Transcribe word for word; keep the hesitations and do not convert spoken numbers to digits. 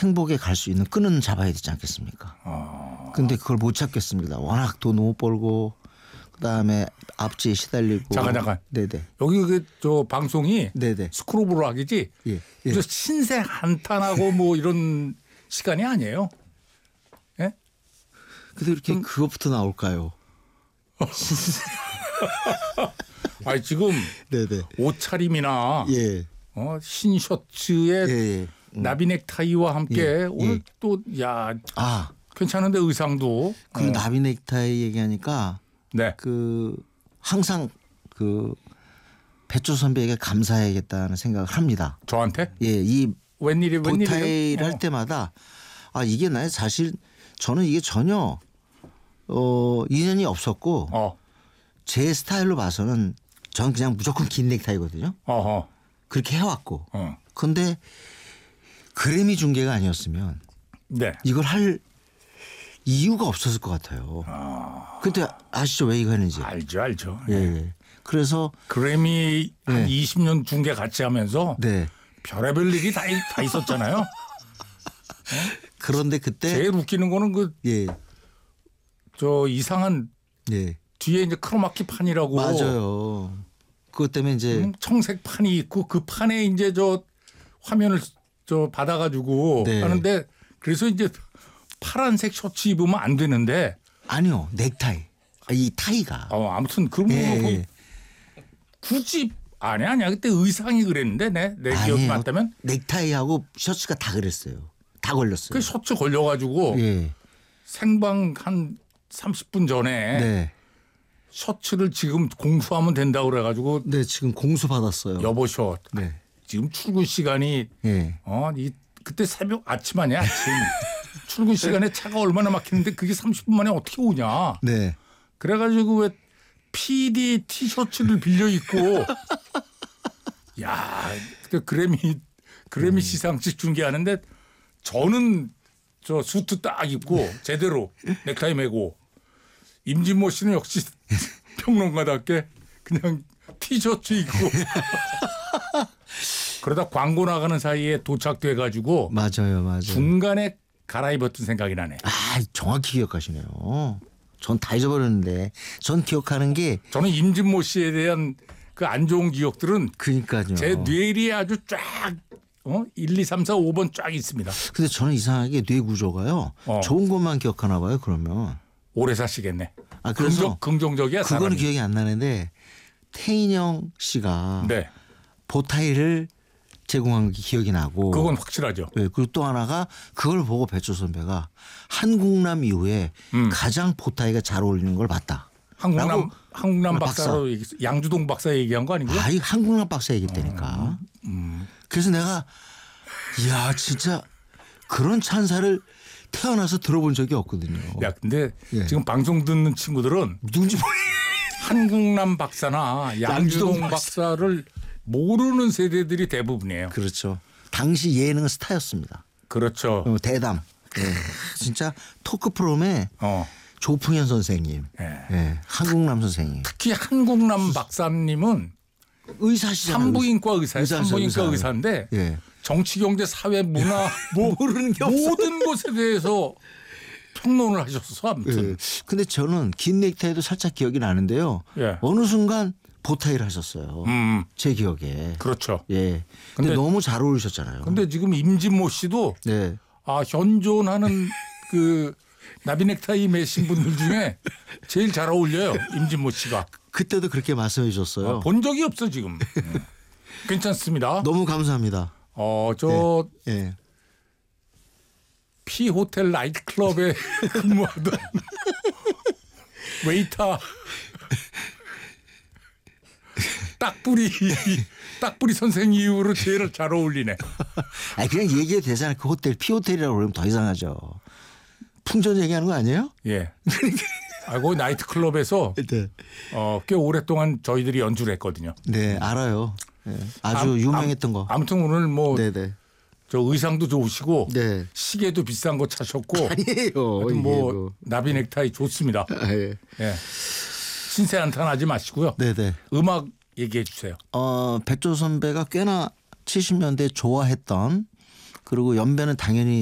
행복에 갈 수 있는 끈은 잡아야 되지 않겠습니까? 아. 근데 그걸 못 찾겠습니다. 워낙 돈 못 벌고 그다음에 앞지에 시달리고. 잠깐 잠깐. 네네. 여기 그 저 방송이 네네. 스크로브락이지. 예. 예. 저 신세 한탄하고 뭐 이런 시간이 아니에요. 예? 근데 이렇게 좀... 그것부터 나올까요? 아니 지금 네네. 옷차림이나 예. 어, 흰 셔츠에 예, 예. 음. 나비 넥타이와 함께 예, 오늘 예. 또 야 아, 괜찮은데 의상도 그 어. 나비 넥타이 얘기하니까 네. 그 항상 그 배추 선배에게 감사해야겠다는 생각을 합니다. 저한테? 예, 이 웬일이 웬일이에요? 보타이를 어. 할 때마다 아 이게 나의 사실 저는 이게 전혀 어 인연이 없었고 어. 제 스타일로 봐서는 저는 그냥 무조건 긴 넥타이거든요. 어허. 그렇게 해왔고. 어. 근데 그래미 중계가 아니었으면 네. 이걸 할 이유가 없었을 것 같아요. 아. 근데 아시죠 왜 이거 했는지? 알죠, 알죠. 예. 예. 그래서 그래미 한 네. 이십 년 중계 같이 하면서 네. 별의별 일이 다, 다 있었잖아요. 그런데 그때 제일 웃기는 거는 그 저 예. 이상한 예. 뒤에 이제 크로마키 판이라고 맞아요. 그것 때문에 이제 음, 청색 판이 있고 그 판에 이제 저 화면을 저 받아가지고 네. 하는데 그래서 이제 파란색 셔츠 입으면 안 되는데 아니요 넥타이 아, 이 타이가 어, 아무튼 그런 거 예, 뭐 예. 굳이 아니 아니야 그때 의상이 그랬는데 내, 내 기억이 아니에요. 맞다면 넥타이하고 셔츠가 다 그랬어요. 다 걸렸어요. 그 셔츠 걸려가지고 예. 생방 한 삼십 분 전에 네. 셔츠를 지금 공수하면 된다고 그래가지고 네 지금 공수 받았어요. 여보셔 네. 지금 출근 시간이 예. 어, 이 그때 새벽 아침 아니야 아침 출근 시간에 차가 얼마나 막히는데 그게 삼십 분 만에 어떻게 오냐. 네. 그래가지고 왜 피디 티셔츠를 빌려 입고 야, 그 그래미 그래미 시상식 중계하는데 저는 저 수트 딱 입고 제대로 넥타이 매고 임진모 씨는 역시 평론가답게 그냥 티셔츠 입고 그러다 광고 나가는 사이에 도착돼 가지고 맞아요, 맞아요. 중간에 갈아입었던 생각이 나네. 아, 정확히 기억하시네요. 전 다 잊어버렸는데 전 기억하는 게 저는 임진모 씨에 대한 그 안 좋은 기억들은 그러니까요. 제 뇌리에 아주 쫙 어? 일, 이, 삼, 사, 오 번 쫙 있습니다. 근데 저는 이상하게 뇌 구조가요. 어. 좋은 것만 기억하나 봐요. 그러면. 오래 사시겠네. 아, 그래서 긍정, 긍정적이야. 그거는 사람이. 기억이 안 나는데 태인영 씨가 네. 보타이를 제공한 게 기억이 나고. 그건 확실하죠. 네, 그리고 또 하나가 그걸 보고 배철 선배가 한국남 이후에 음. 가장 보타이가 잘 어울리는 걸 봤다. 한국남 라고 한국남 박사. 박사로 얘기했어. 양주동 박사 얘기한 거 아니고요? 아이 한국남 박사 얘기했다니까. 음. 그래서 내가 이야 진짜 그런 찬사를 태어나서 들어본 적이 없거든요. 야, 근데 예. 지금 방송 듣는 친구들은 누군지 모르. 한국남 박사나 양주동 양주동 박사를 모르는 세대들이 대부분이에요. 그렇죠. 당시 예능 스타였습니다. 그렇죠. 어, 대담. 예. 진짜 토크 프로그램에 어. 조풍현 선생님, 예. 예. 한국남 선생님, 특히 한국남 박사님은 의사시잖아요. 산부인과 의사예요. 의사죠, 산부인과 의사. 의사인데 예. 정치, 경제, 사회, 문화 뭐 모르는 게 없어요. 모든 것에 대해서 평론을 하셨어. 아무튼. 예. 근데 저는 긴 넥타이도 살짝 기억이 나는데요. 예. 어느 순간 보타이를 하셨어요. 음, 제 기억에. 그렇죠. 예. 근데, 근데- 너무 잘 어울리셨잖아요. 근데 지금 임진모 씨도 네. 아, 현존하는 그 나비 넥타이 매신 분들 중에 제일 잘 어울려요. 임진모 씨가. 그때도 그렇게 말씀해 주셨어요. 아, 본 적이 없어 지금. 음. 괜찮습니다. 너무 감사합니다. 어, 저 예. 피 호텔 나이트클럽에 근무하던 웨이터 딱뿌리 딱뿌리 선생 이후로 제일 잘 어울리네. 아니 그냥 얘기해도 되잖아요. 그 호텔 피 호텔이라고 그러면 더 이상하죠. 풍전 얘기하는 거 아니에요? 예. 아이고 나이트클럽에서 네. 어, 꽤 오랫동안 저희들이 연주를 했거든요. 네, 알아요. 네. 아주 암- 유명했던 암- 거. 아무튼 오늘 뭐 저 네네. 의상도 좋으시고 네. 시계도 비싼 거 차셨고 아니에요. 하여튼 이게 뭐 나비 넥타이 좋습니다. 아, 예. 예. 신세 한탄하지 마시고요. 네네. 음악 얘기해 주세요. 어, 백조 선배가 꽤나 칠십 년대 좋아했던 그리고 연배는 당연히